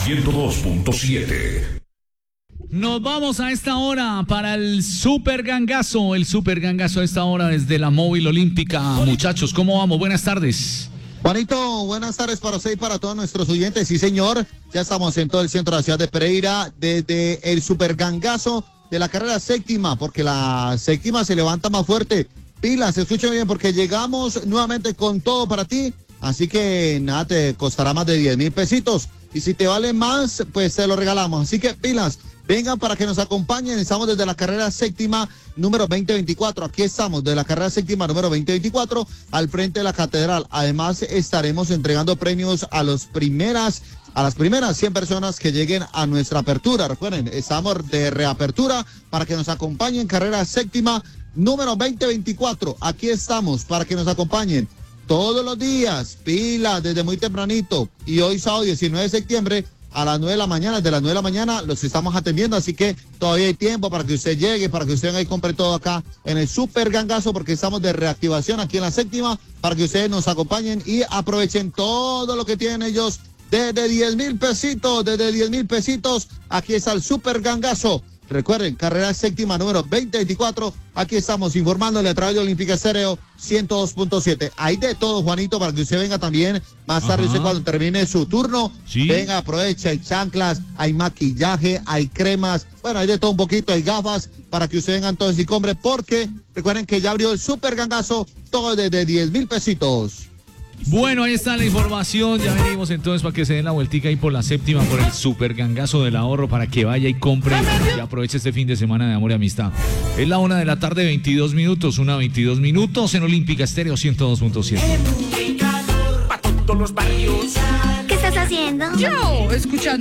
102.7. Nos vamos a esta hora para el Super Gangazo. El Super Gangazo a esta hora desde la Móvil Olímpica. Muchachos, ¿cómo vamos? Buenas tardes. Juanito, buenas tardes para usted y para todos nuestros oyentes. Sí, señor, ya estamos en todo el centro de la ciudad de Pereira desde el Super Gangazo de la carrera séptima, porque la séptima se levanta más fuerte. Pilas, escuchen bien, porque llegamos nuevamente con todo para ti. Así que nada, te costará más de 10,000 pesitos. Y si te vale más, pues te lo regalamos. Así que pilas, vengan para que nos acompañen. Estamos desde la carrera séptima número 2024. Aquí estamos de la carrera séptima número 2024 al frente de la catedral. Además estaremos entregando premios a las primeras 100 personas que lleguen a nuestra apertura. Recuerden, estamos de reapertura para que nos acompañen. Carrera séptima número 2024. Aquí estamos para que nos acompañen todos los días, pilas desde muy tempranito. Y hoy sábado 19 de septiembre a las 9 de la mañana, desde las 9 de la mañana los estamos atendiendo, así que todavía hay tiempo para que usted llegue, para que usted venga y compre todo acá en el Super Gangazo, porque estamos de reactivación aquí en la séptima, para que ustedes nos acompañen y aprovechen todo lo que tienen ellos desde 10,000 pesitos, aquí está el Super Gangazo. Recuerden, carrera séptima número 2024, aquí estamos informándole a través de Olímpica Estéreo 102.7. Hay de todo, Juanito, para que usted venga también más tarde, usted cuando termine su turno, sí, venga, aproveche, hay chanclas, hay maquillaje, hay cremas, bueno, hay de todo un poquito, hay gafas, para que usted vengan todos y compre, porque recuerden que ya abrió el Super Gangazo, todo desde 10,000 pesitos. Bueno, ahí está la información. Ya venimos entonces para que se den la vueltica ahí por la séptima, por el Super Gangazo del ahorro, para que vaya y compre y aproveche este fin de semana de amor y amistad. Es la 1 de la tarde, 22 minutos, 1:22 minutos en Olímpica Estéreo 102.7. ¿Qué estás haciendo? Yo, escuchando